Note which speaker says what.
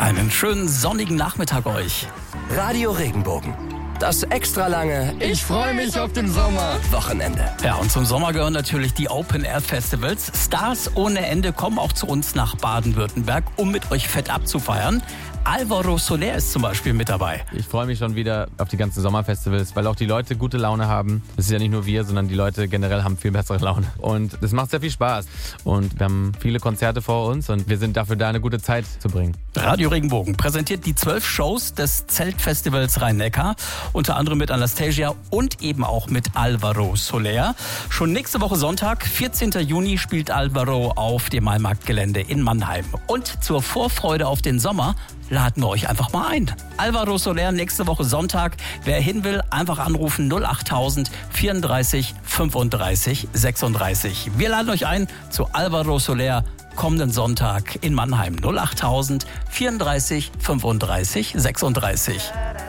Speaker 1: Einen schönen sonnigen Nachmittag euch.
Speaker 2: Radio Regenbogen. Das extra lange
Speaker 3: Ich freue mich auf den Sommer
Speaker 2: Wochenende.
Speaker 1: Ja, und zum Sommer gehören natürlich die Open-Air-Festivals. Stars ohne Ende kommen auch zu uns nach Baden-Württemberg, um mit euch fett abzufeiern. Alvaro Soler ist zum Beispiel mit dabei.
Speaker 4: Ich freue mich schon wieder auf die ganzen Sommerfestivals, weil auch die Leute gute Laune haben. Das ist ja nicht nur wir, sondern die Leute generell haben viel bessere Laune. Und das macht sehr viel Spaß. Und wir haben viele Konzerte vor uns und wir sind dafür da, eine gute Zeit zu bringen.
Speaker 1: Radio Regenbogen präsentiert die 12 Shows des Zeltfestivals Rhein-Neckar. Unter anderem mit Anastasia und eben auch mit Alvaro Soler. Schon nächste Woche Sonntag, 14. Juni, spielt Alvaro auf dem Maimarktgelände in Mannheim. Und zur Vorfreude auf den Sommer laden wir euch einfach mal ein. Alvaro Soler nächste Woche Sonntag. Wer hin will, einfach anrufen 08000 34 35 36. Wir laden euch ein zu Alvaro Soler kommenden Sonntag in Mannheim. 08000 34 35 36.